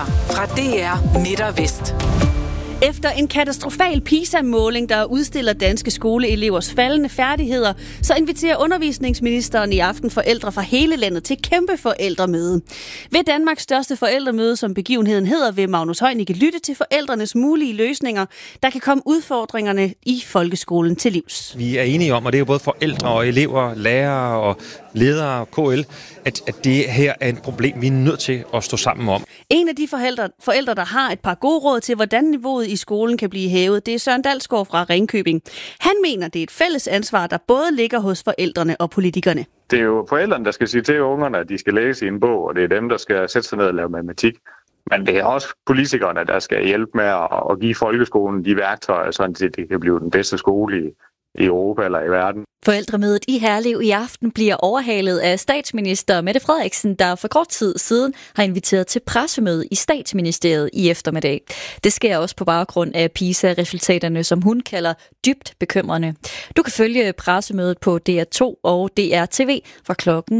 Nyheder fra DR Midt og Vest. Efter en katastrofal PISA-måling, der udstiller danske skoleelevers faldende færdigheder, så inviterer undervisningsministeren i aften forældre fra hele landet til kæmpe forældremøde. Ved Danmarks største forældremøde, som begivenheden hedder, vil Magnus Heunicke lytte til forældrenes mulige løsninger, der kan komme udfordringerne i folkeskolen til livs. Vi er enige om, og det er jo både forældre og elever, lærere og ledere, KL, at det her er et problem, vi er nødt til at stå sammen om. En af de forældre, der har et par gode råd til, hvordan niveauet i skolen kan blive hævet, det er Søren Dalsgaard fra Ringkøbing. Han mener, det er et fælles ansvar, der både ligger hos forældrene og politikerne. Det er jo forældrene, der skal sige til ungerne, at de skal læse i en bog, og det er dem, der skal sætte sig ned og lave matematik. Men det er også politikerne, der skal hjælpe med at give folkeskolen de værktøjer, så det kan blive den bedste skole i Europa eller i verden. Forældremødet i Herlev i aften bliver overhalet af statsminister Mette Frederiksen, der for kort tid siden har inviteret til pressemøde i Statsministeriet i eftermiddag. Det sker også på baggrund af PISA-resultaterne, som hun kalder dybt bekymrende. Du kan følge pressemødet på DR2 og DR-TV fra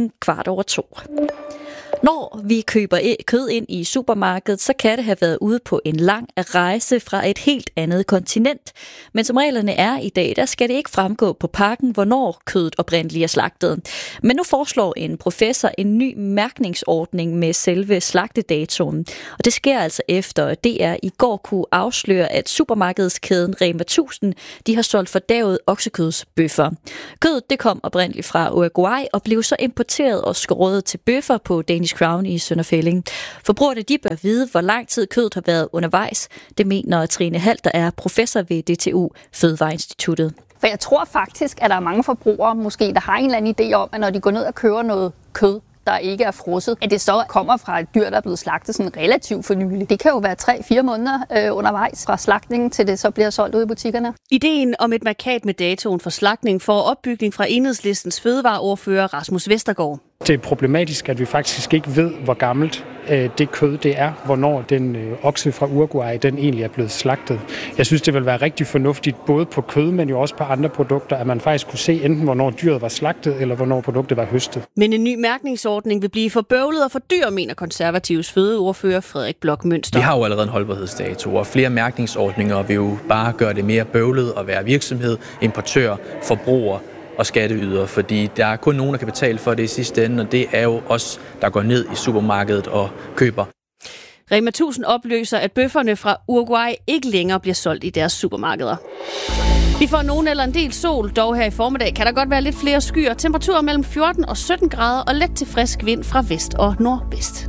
2:15. Når vi køber kød ind i supermarkedet, så kan det have været ude på en lang rejse fra et helt andet kontinent. Men som reglerne er i dag, der skal det ikke fremgå på pakken, hvornår kødet oprindeligt er slagtet. Men nu foreslår en professor en ny mærkningsordning med selve slagtedatoen. Og det sker altså efter, at DR i går kunne afsløre, at supermarkedskæden Rema 1000 de har solgt fordærvede oksekødsbøffer. Kødet det kom oprindeligt fra Uruguay og blev så importeret og skåret til bøffer på Danish Crown i Sønderfælling. Forbrugerne de bør vide, hvor lang tid kødet har været undervejs. Det mener Trine Hald, der er professor ved DTU Fødevareinstituttet. For jeg tror faktisk, at der er mange forbrugere, måske, der har en eller anden idé om, at når de går ned og køber noget kød, der ikke er frosset, at det så kommer fra et dyr, der er blevet slagtet sådan relativt for nylig. Det kan jo være 3-4 måneder undervejs fra slagtningen, til det så bliver solgt ud i butikkerne. Ideen om et mærkat med datoen for slagtning får opbygning fra Enhedslistens fødevareordfører Rasmus Vestergaard. Det er problematisk, at vi faktisk ikke ved, hvor gammelt det kød det er, hvornår den okse fra Uruguay den egentlig er blevet slagtet. Jeg synes, det vil være rigtig fornuftigt, både på kød, men jo også på andre produkter, at man faktisk kunne se enten, hvornår dyret var slagtet, eller hvornår produktet var høstet. Men en ny mærkningsordning vil blive for bøvlet og for dyr, mener Konservatives fødeordfører Frederik Bloch Münster. Vi har jo allerede en holdbarhedsdato, og flere mærkningsordninger vil jo bare gøre det mere bøvlet at være virksomhed, importør, forbruger og skatteyder, fordi der er kun nogen, der kan betale for det i sidste ende, og det er jo os, der går ned i supermarkedet og køber. Rema 1000 opløser, at bøfferne fra Uruguay ikke længere bliver solgt i deres supermarkeder. Vi får nogen eller en del sol, dog her i formiddag kan der godt være lidt flere skyer. Temperaturer mellem 14 og 17 grader og let til frisk vind fra vest og nordvest.